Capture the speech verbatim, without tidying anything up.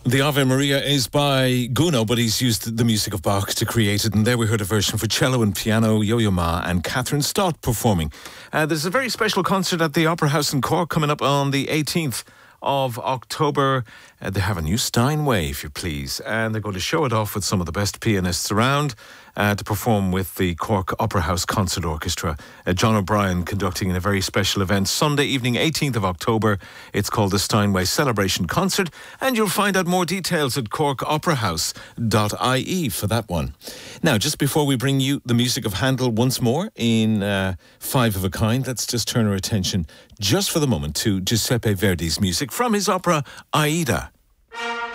The Ave Maria is by Gounod, but he's used the music of Bach to create it. And there we heard a version for cello and piano, Yo-Yo Ma and Catherine Stott performing. Uh, there's a very special concert at the Opera House in Cork coming up on the eighteenth of October. Uh, they have a new Steinway, if you please, and they're going to show it off with some of the best pianists around uh, to perform with the Cork Opera House Concert Orchestra. Uh, John O'Brien conducting in a very special event Sunday evening, eighteenth of October. It's called the Steinway Celebration Concert, and you'll find out more details at cork opera house dot I E for that one. Now, just before we bring you the music of Handel once more in uh, Five of a Kind, let's just turn our attention just for the moment to Giuseppe Verdi's music from his opera Aida.